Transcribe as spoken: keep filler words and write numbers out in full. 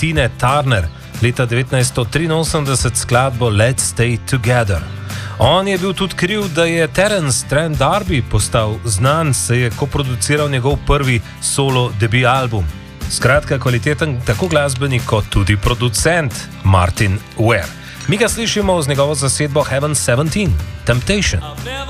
Tine Turner leta devetnajststo triinosemdeset skladbo Let's Stay Together. On je bil tudi kriv, da je Terence Trent D'Arby postal znan, saj je koproduciral njegov prvi solo debut album. Skratka, kvaliteten tako glasbenik kot tudi producent Martin Ware. Mi ga slišimo z njegovo zasedbo Heaven sedemnajst, Temptation.